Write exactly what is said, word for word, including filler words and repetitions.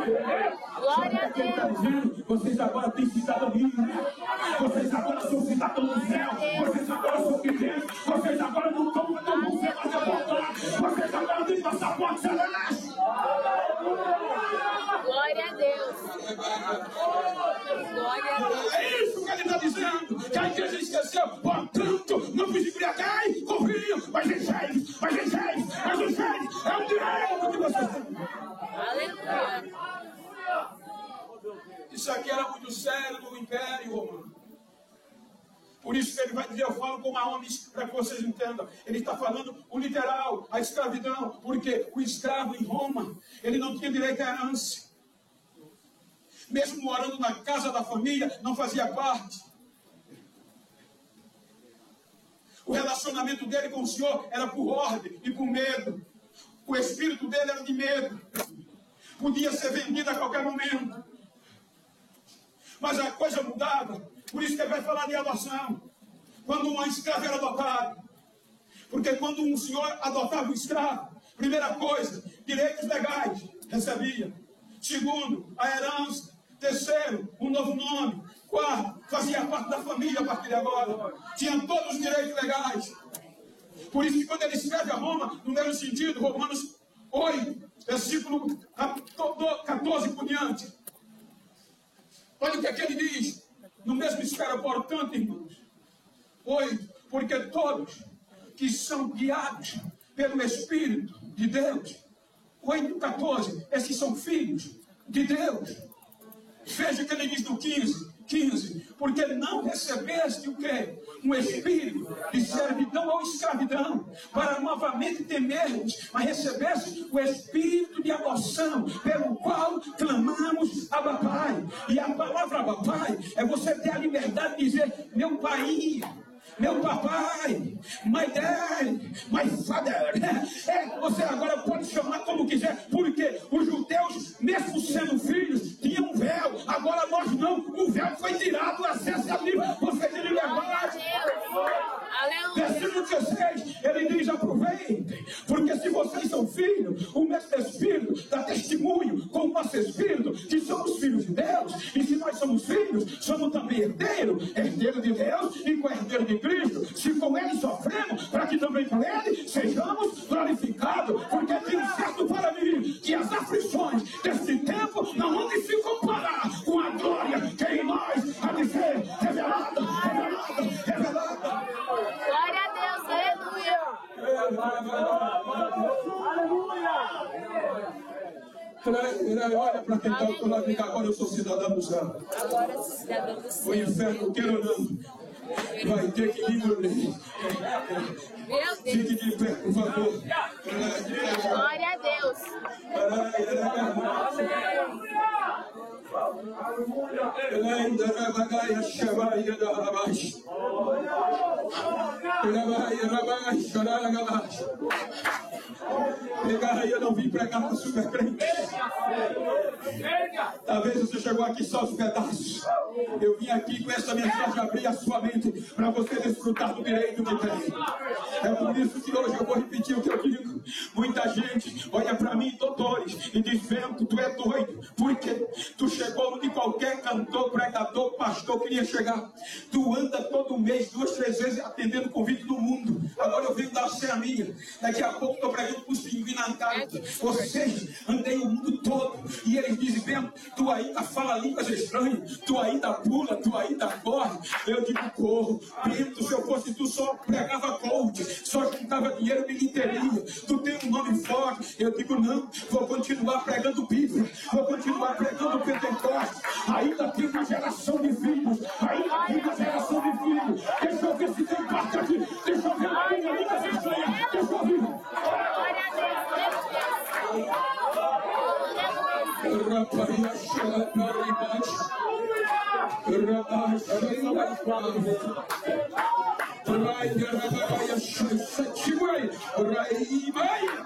Glória a Deus. Está dizendo, vocês agora têm cidadania. Vocês agora são cidadãos do céu. Vocês agora são crentes. Vocês agora não estão para não ser mais abortados. Vocês agora têm passaporte celeste. Glória a Deus. Glória a Deus. É isso que ele está dizendo. Que a igreja esqueceu. Portanto, não vos embriagueis com vinho, mas encheis, mas encheis, mas encheis. É o direito que vocês têm. Aleluia. Isso aqui era muito sério no Império Romano. Por isso que ele vai dizer, eu falo como a homens, para que vocês entendam. Ele está falando o literal, a escravidão. Porque o escravo em Roma, ele não tinha direito à herança. Mesmo morando na casa da família, não fazia parte. O relacionamento dele com o Senhor era por ordem e por medo. O espírito dele era de medo. Podia ser vendido a qualquer momento. Mas a coisa mudava. Por isso que ele vai falar de adoção. Quando uma escrava era adotada. Porque quando um senhor adotava um escravo, primeira coisa, direitos legais recebia. Segundo, a herança. Terceiro, um novo nome. Quarto, fazia parte da família a partir de agora. Tinha todos os direitos legais. Por isso que quando ele escreve a Roma, no mesmo sentido, Romanos oito, versículo quatorze por diante. Olha o que é que ele diz. No mesmo esfera, portanto, irmãos. oito. Porque todos que são guiados pelo Espírito de Deus. oito, quatorze. Esses são filhos de Deus. Veja o que ele diz no quinze. quinze. Porque não recebeste o quê? Um espírito de servidão ou escravidão, para novamente temermos, mas recebeste o espírito de adoção, pelo qual clamamos Abba Pai. E a palavra Abba Pai é você ter a liberdade de dizer, meu pai, meu papai, my dad, my father. É, você agora pode chamar como quiser, porque os judeus, mesmo sendo filhos, tinham um véu. Agora nós não, o véu foi tirado, o acesso é livre, você tem liberdade. Versículo dezesseis, ele diz, aproveitem, porque se vocês são filhos, o mesmo Espírito dá testemunho com o nosso Espírito, que somos filhos de Deus, e se nós somos filhos, somos também herdeiros, herdeiros de Deus e co-herdeiros de Cristo. Se com ele sofremos, para que também com ele sejamos glorificados, porque tenho certo para mim que as aflições desse tempo não hão de se comparar com a glória que em nós há de ser revelada, revelada, revelada. Glória a Deus, aleluia. Aleluia. Olha para quem está ao outro lado e agora eu sou cidadão do céu. Agora eu sou cidadão do céu. O inferno, queira ou não, vai ter que engolir. Meu Deus. Fique de pé, por favor. Glória a Deus. Eu não vim pregar para super crente. Talvez você chegou aqui só os pedaços. Eu vim aqui com essa mensagem abrir a sua mente para você desfrutar do direito que tem. É por isso que hoje eu vou repetir o que eu digo. Muita gente olha para mim, doutores, e diz, Vento, tu é doido, porque tu chegou onde qualquer cantor, pregador, pastor queria chegar. Tu anda todo mês, duas, três vezes atendendo convite do mundo. Agora eu venho dar a minha. Daqui a pouco estou pregando para os pinguins na Antália. Vocês andei o mundo todo e eles dizem, Vento, tu ainda fala línguas estranhas, tu ainda pula, tu ainda corre. Eu digo, corro. Vento, se eu fosse tu só pregava coach, só juntava dinheiro e bilheteria. Tu tem um nome forte. Eu digo, não, vou continuar pregando Bíblia, vou continuar pregando Pentecostes. Ainda tem uma geração de filhos, ainda tem uma geração de filhos. Deixa eu ver se tem parte aqui, deixa eu ver a minha língua estranha, deixa eu ver. Glória a Deus.